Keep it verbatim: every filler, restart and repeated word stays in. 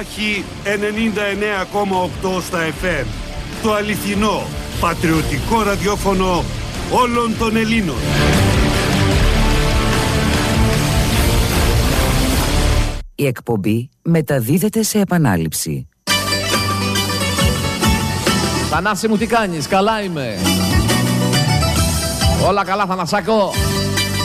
Μάχη ενενήντα εννέα κόμμα οκτώ στα εφ εμ. Το αληθινό, πατριωτικό ραδιόφωνο όλων των Ελλήνων. Η εκπομπή μεταδίδεται σε επανάληψη. Θανάση μου, τι κάνεις? Καλά είμαι. Όλα καλά, Θανασάκο.